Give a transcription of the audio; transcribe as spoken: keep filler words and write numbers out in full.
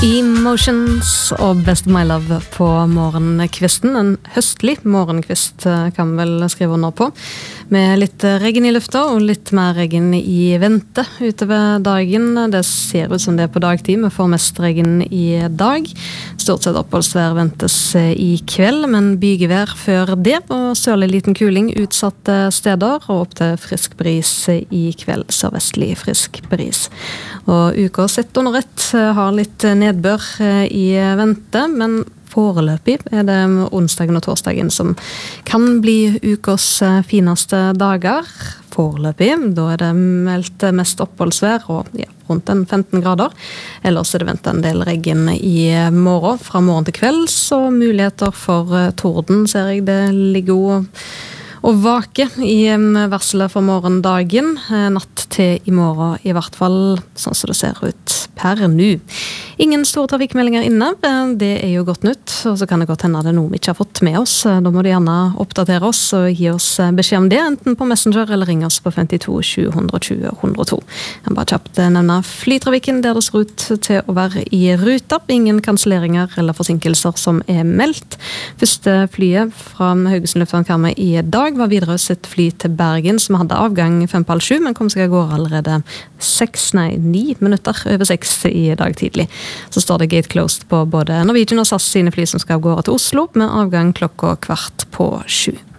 Emotions og Best of My Love på morgenkvisten. En høstlig morgenkvist kan vi vel skrive under på. Med litt regn i lufta og litt mer regn i vente utover dagen. Det ser ut som det er på dagtid. Vi får mest regn i dag. Stort sett oppholdsvær ventes i kveld, men bygevær før det. Og sørlig liten kuling utsatte steder, og opp til frisk bris i kveld. Sørvestlig frisk bris. Og uka sett under ett har litt nedbør i vente, men foreløpig er det onsdagen og torsdagen som kan bli ukas fineste dager. Foreløpig, da er det meldt mest oppholdsvær og ja, rundt en femten grader. Ellers er det ventet en del regn i morgen, fra morgen til kveld, så muligheter for torden ser jeg det ligger jo og vake i varselet for morgendagen. Natt til i morgen i hvert fall, sånn som det ser ut per nu. Ingen store trafikkmeldinger inne, det er jo godt nytt, og så kan det godt hende det er noe vi ikke har fått med oss. Da må du gjerne oppdatere oss og gi oss beskjed om det, enten på Messenger eller ring oss på femtito sju hundre og tjue hundre og to. Jeg kan bare kjapt nevne flytrafikken der det ser ut til å være i ruta. Ingen kanselleringer eller forsinkelser som er meldt. Første flyet fra Haugesund lufthavn Karmøy i dag var videre sitt fly til Bergen, som hadde avgang fem på halv sju, men kom seg av gårde allerede seks, nei, ni minutter over seks i dag tidlig. Så står det gate closed på både Norwegian og SAS sine fly som skal av gårde til Oslo, med avgang klokka kvart på sju.